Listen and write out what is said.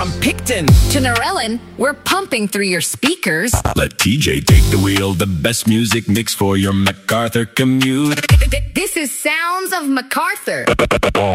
from Picton to Narellan, we're pumping through your speakers. Let TJ take the wheel, the best music mix for your MacArthur commute. This is Sounds of MacArthur.